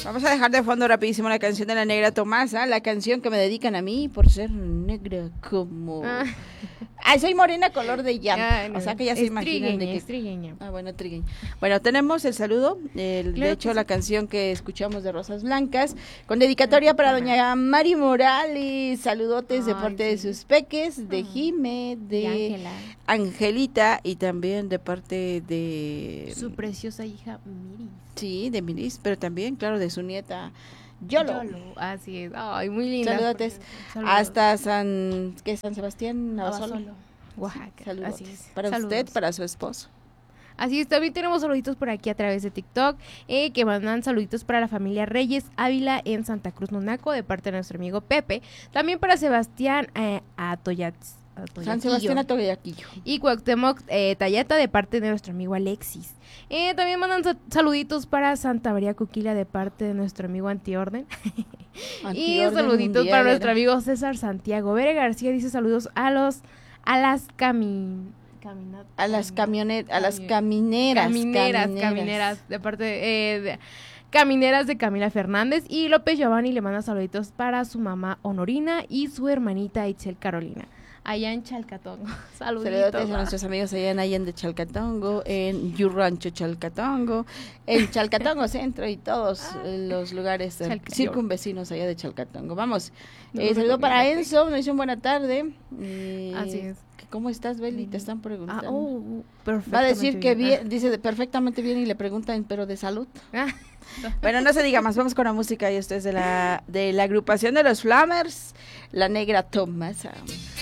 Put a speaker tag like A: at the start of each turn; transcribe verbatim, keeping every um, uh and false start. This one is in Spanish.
A: Vamos a dejar de fondo rapidísimo la canción de la Negra Tomasa, la canción que me dedican a mí por ser negra como... Ah. Ay, soy morena color de llanta, ah, no. O sea que ya se imaginan de que...
B: Es trigueña.
A: Ah, bueno, trigueña. Bueno, tenemos el saludo, el, claro de hecho la sí. canción que escuchamos de Rosas Blancas, con dedicatoria para doña Mari Morales, saludotes Ay, de parte sí. de sus peques, de Jime, de Ángela, Angelita y también de parte de...
B: su preciosa hija Miris.
A: Sí, de Miris, pero también, claro, de su nieta Yolo.
B: Yolo, así es. Ay, muy linda.
A: Saludotes hasta San, ¿qué, San Sebastián,
B: Navasolo, Oaxaca.
A: Saludos.
B: Así es.
A: Para
B: Saludos.
A: usted, para su esposo.
B: Así es, también tenemos saluditos por aquí a través de TikTok, eh, que mandan saluditos para la familia Reyes Ávila en Santa Cruz, Nonaco, de parte de nuestro amigo Pepe. También para Sebastián eh, Atoyats.
A: San Sebastián Atoyaquillo.
B: Y Cuauhtémoc eh, Tayata de parte de nuestro amigo Alexis. Eh, también mandan sa- saluditos para Santa María Cuquila de parte de nuestro amigo Antiorden. Y saluditos mundial, para era. nuestro amigo César Santiago. Bere García dice saludos a los a las cami, caminat,
A: a las camionetas, a las camineras,
B: camineras, camineras, camineras de parte de, eh, de Camineras de Camila Fernández. Y López Giovanni le manda saluditos para su mamá Honorina y su hermanita Itzel Carolina, allá en Chalcatongo. Saluditos.
A: Saludos a nuestros amigos allá en Allende Chalcatongo, en Yurrancho Chalcatongo, en Chalcatongo Centro y todos ah, los lugares circunvecinos allá de Chalcatongo. Vamos, no eh, saludo para Enzo, nos dice una buena tarde. Eh,
B: Así es.
A: ¿Cómo estás, Beli? Te están preguntando. Ah, oh,
B: perfectamente
A: Va a decir que bien,
B: bien.
A: dice perfectamente bien y le preguntan, pero de salud. Bueno, no se diga más, vamos con la música y esto es de la, de la agrupación de los Flamers, la Negra Tomasa.